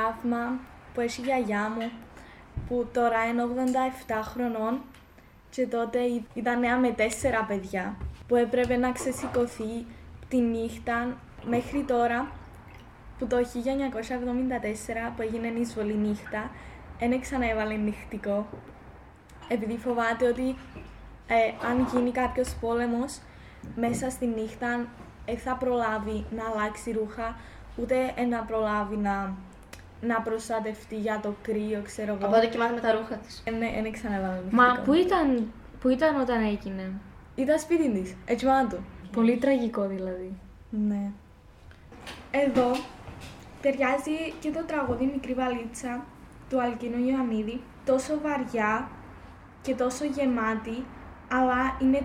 τραύμα που έχει η γιαγιά μου, που τώρα είναι 87 χρονών και τότε ήταν νέα με 4 παιδιά, που έπρεπε να ξεσηκωθεί τη νύχτα μέχρι τώρα, που το 1974 που έγινε η εισβολή νύχτα, δεν ξαναέβαλε νυχτικό, επειδή φοβάται ότι αν γίνει κάποιος πόλεμος μέσα στη νύχτα θα προλάβει να αλλάξει ρούχα, ούτε να προλάβει να προστατευτεί για το κρύο, ξέρω εγώ. Οπότε κοιμάται με τα ρούχα της. Δεν ξαναέβαλε νυχτικό. Μα πού ήταν όταν έγινε? Ήταν σπίτι της, έτσι μόνο του. Πολύ τραγικό δηλαδή. Ναι. Εδώ ταιριάζει και το τραγούδι «Μικρή βαλίτσα» του Αλκίνου Ιωαννίδη, τόσο βαριά και τόσο γεμάτη, αλλά είναι